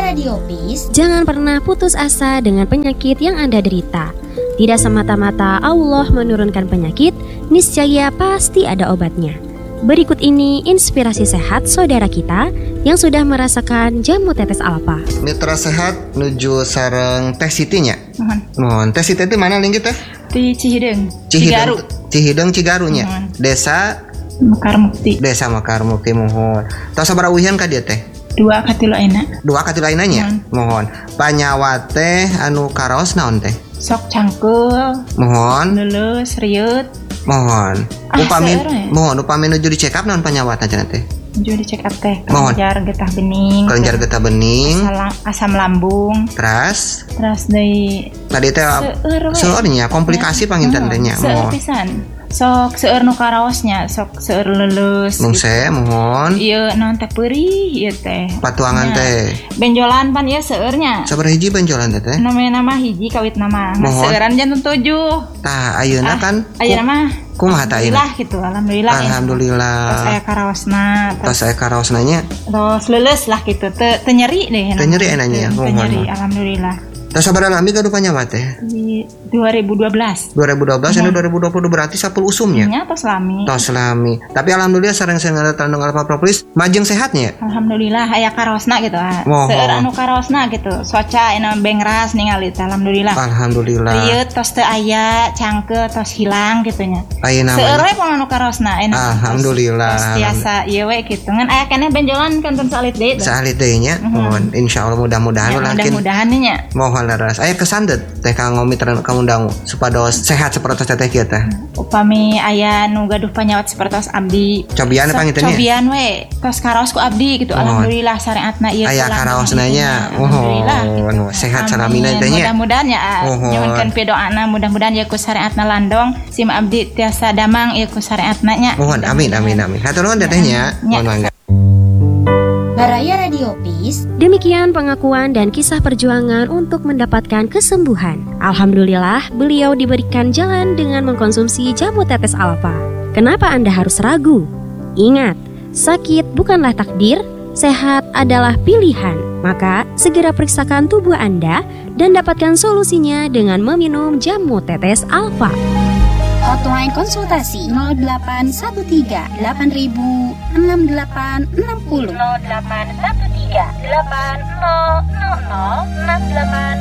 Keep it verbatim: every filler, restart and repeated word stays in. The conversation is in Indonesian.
Radio Peace. Jangan pernah putus asa dengan penyakit yang Anda derita. Tidak semata-mata Allah menurunkan penyakit, niscaya pasti ada obatnya. Berikut ini inspirasi sehat saudara kita yang sudah merasakan jamu tetes alfa. Mitra sehat nuju sareng Teh Siti nya. Mohon. Mohon. Teh Siti itu mana lingkit teh? Di Cihideng. Cihideng. Cihideng Cigarunya. Mohon. Desa Mekar Mukti. Desa Mekar Mukti. Mohon. Tahu sabaraha uhian ka dieu teh? Dua katilu ayeuna. Dua katilu ayeuna. Mohon. Panyawa teh anu karaos naon teh? Sok cangkeul. Mohon. Lulus riut. Mohon. Ah, Upami seueur ya? mohon upami nuju di check up naon panyawatna cenah teh? Menuju di check up teh. Mohon. Kelenjar getah bening. Kelenjar getah bening. Asam, asam lambung. Teras Terus dari tadi teh seueur we. seurnya komplikasi panginten teh nya. Seueur Mohon. pisan. Sok seueur nu karaosnya, sok seueur lulus. Nungse mohon. Ieu naon teh peurih ieu teh. Patuangan Nya. teh. Benjolan pan ieu seueurnya. Sabaraha hiji benjolan teh teh? Namanya nama hiji kawit nama. Nah, Mohon. seueuran jantung tujuh. Tah ayeuna kan Ayeuna mah kumaha tah ayeuna? alhamdulillah gitu, alhamdulillah. ya. Alhamdulillah. Terus aya karaosna, Tos terus, aya karaosna nya. terus lulus lah gitu. Teu teu nyeri deh. Teu nyeri enanya, Teu mohon. nyeri, alhamdulillah. Tah sabaraha lami gaduh panyawa teh? Di dua ribu dua belas. dua ribu dua belas ini dua ribu dua puluh berarti sepuluh usumnya. Nya tos lami. Tos lami. Tapi alhamdulillah sareng saya tandung alfa propolis majeng sehatnya. Alhamdulillah aya karaosna gitu. ah. Mohon. Seueur anu karaosna gitu. Soca ena bengras ningali teh, alhamdulillah. Alhamdulillah. Rieu tos teu aya, cangkeul tos hilang gitu nya. Ayeuna Seueur mah. we pun anu karaosna ena. Alhamdulillah. Tos tiasa ieu we gitu. Ngan aya keneh benjolan kantun salit deui. Salit deui nya. Mohon insyaallah mudah-mudahan Ya, ulah mudah-mudahan nya. mohon laras. Aya kesan deh teh kanggo mitra kamu dangu supados sehat seperti teh kieu teh. Upami aya nu gaduh panyawat sapertos abdi. Cobian Sok panginten nya. Cobian we, tos karaos ku abdi gitu. Mohon. Alhamdulillah syariatna ieu. Aya pulang karaosna dengan nya. ibunya. Alhamdulillah. Mohon. gitu. Sehat Amin. salamina teh nya. Mudah-mudahan ya. Mohon. Nyuhunkeun pidoana mudah-mudahan ya ku syariatna landong sim abdi tiasa damang ieu ku syariatna nya. Mohon amin amin amin. Hatur nuhun teh nya. Ya. Mohon mangga. Baraya Radio Peace. Demikian pengakuan dan kisah perjuangan untuk mendapatkan kesembuhan. Alhamdulillah, beliau diberikan jalan dengan mengkonsumsi jamu tetes alfa. Kenapa Anda harus ragu? Ingat, sakit bukanlah takdir, sehat adalah pilihan. Maka, segera periksakan tubuh Anda dan dapatkan solusinya dengan meminum jamu tetes alfa. Hotline konsultasi nol delapan satu tiga delapan ribu enam delapan enam nol. nol delapan satu tiga delapan nol nol nol enam delapan